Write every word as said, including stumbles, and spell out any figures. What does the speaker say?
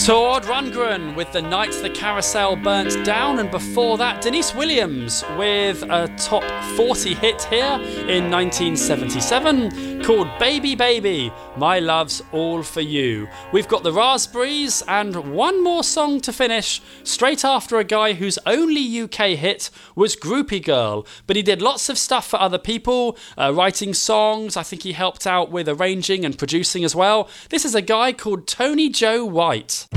Tord Rundgren with The Night the Carousel Burnt Down, and before that Denise Williams with a top forty hit here in nineteen seventy-seven called Baby Baby, My Love's All For You. We've got the Raspberries and one more song to finish, straight after a guy whose only U K hit was Groupie Girl, but he did lots of stuff for other people, uh, writing songs. I think he helped out with arranging and producing as well. This is a guy called Tony Joe White.